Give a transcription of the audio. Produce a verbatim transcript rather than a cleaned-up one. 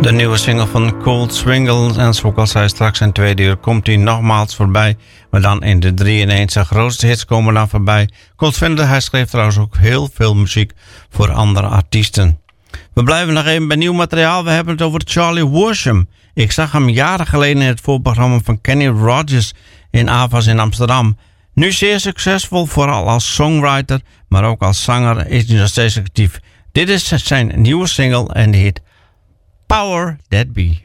De nieuwe single van Cold Swingle. En zoals ik al zei, straks in tweede uur komt hij nogmaals voorbij. Maar dan in de drie in één. Zijn grootste hits komen dan voorbij. Cold Swingle, hij schreef trouwens ook heel veel muziek voor andere artiesten. We blijven nog even bij nieuw materiaal. We hebben het over Charlie Worsham. Ik zag hem jaren geleden in het voorprogramma van Kenny Rogers in Avas in Amsterdam. Nu zeer succesvol, vooral als songwriter, maar ook als zanger is hij nog steeds actief. Dit is zijn nieuwe single en die heet Power That Be.